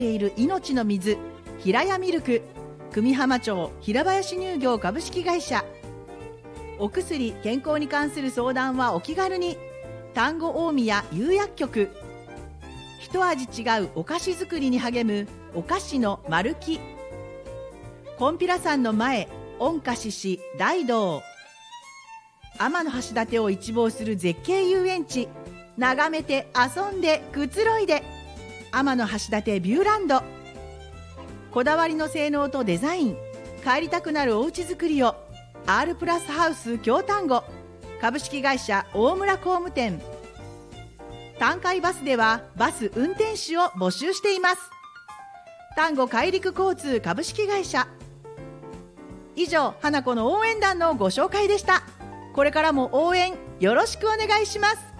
いる命の水、平屋ミルク、久美浜町平林乳業株式会社。お薬・健康に関する相談はお気軽に。丹後大宮釉薬局。一味違うお菓子作りに励むお菓子の丸木。金毘羅山の前、御菓子大道。天橋立を一望する絶景遊園地。眺めて遊んでくつろいで、天橋立ビューランド。こだわりの性能とデザイン、帰りたくなるおうち作りを R プラスハウス京丹後株式会社大村工務店。丹海バスではバス運転手を募集しています。丹後海陸交通株式会社。以上、花子の応援団のご紹介でした。これからも応援よろしくお願いします。